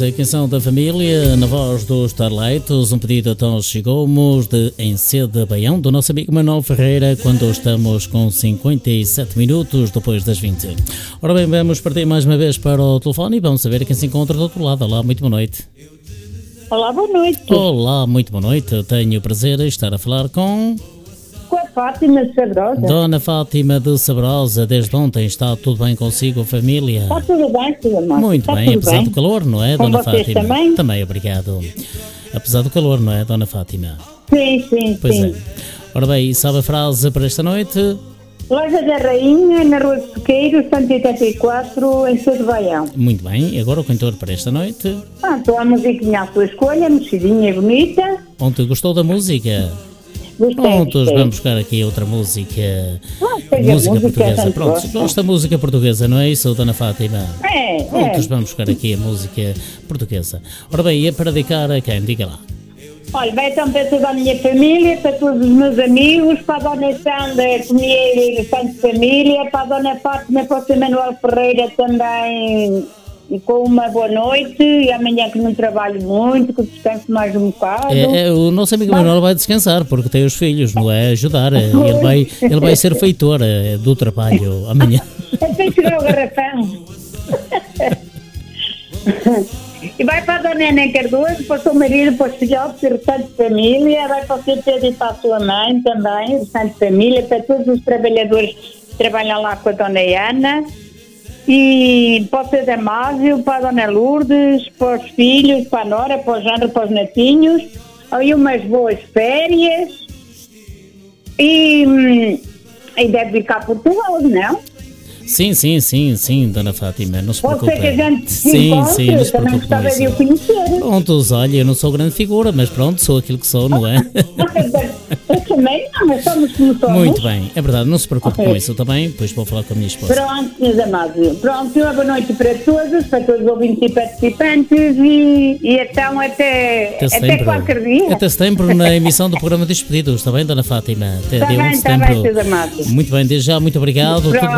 da Canção da Família, na voz dos Starlights, um pedido então chegou-nos de Ensede Baião, do nosso amigo Manuel Ferreira, quando estamos com 57 minutos depois das 20. Ora bem, vamos partir mais uma vez para o telefone e vamos saber quem se encontra do outro lado. Olá, muito boa noite. Olá, boa noite. Olá, muito boa noite. Eu tenho o prazer de estar a falar com a Fátima de Sabrosa. Dona Fátima de Sabrosa. Desde ontem está tudo bem consigo, a família? Está tudo bem, filha amor. Muito está bem, apesar bem. do calor, não é, Com Dona vocês Fátima? também? Também, obrigado. Apesar do calor, não é, Dona Fátima? Sim. Pois é. Ora bem, sabe a frase para esta noite? Loja da Rainha, na Rua de Pequeiro, 184, em Ensede Baião. Muito bem, agora o cantor para esta noite? Estou a musiquinha à sua escolha, mexidinha e bonita. Ontem gostou da música? Prontos, Gostei. vamos buscar aqui outra música. Seja Música portuguesa. tanto Pronto, gosto. gosta da música portuguesa, não é isso, Dona Fátima? Prontos, É. vamos buscar aqui a música portuguesa. Ora bem, e é para dedicar a quem? Diga lá. Olha, vai então para toda a minha família, para todos os meus amigos, para a Dona Sandra Comieira e Santo Família, para a Dona Fátima, para o Sr. Manuel Ferreira também, e com uma boa noite, e amanhã que não trabalho muito, que descanso mais um bocado. O nosso amigo Manuel vai descansar, porque tem os filhos, não é? Ajudar. Ele vai ser feitor do trabalho amanhã. Tem que tirar o garrafão. E vai para a Dona Ana Cardoso, para o seu marido, para os filhotes, o restante de família, vai para o seu Pedro e para a sua mãe também, o restante de família, para todos os trabalhadores que trabalham lá com a Dona Ana, e para o seu Damásio, para a Dona Lourdes, para os filhos, para a Nora, para o Jandro, para os netinhos, aí umas boas férias, e deve vir cá a Portugal, não? Sim, Dona Fátima, não se preocupe. Pode ser que a gente se Sim, encontre, não se também preocupe com gostava de o isso. conhecer. Prontos, olha, eu não sou grande figura, mas pronto, sou aquilo que sou, não é? Eu também não, mas somos como somos. Muito bem, é verdade, não se preocupe Ok. com isso também, depois vou falar com a minha esposa. Pronto, meus amados. Pronto, uma boa noite para todos os ouvintes e participantes e então até qualquer dia. Até setembro na emissão do programa Despedidos, está bem, Dona Fátima? Até Está dia 1 bem, de está bem, setembro. meus amados. Muito bem, desde já, muito obrigado. Pronto. Tudo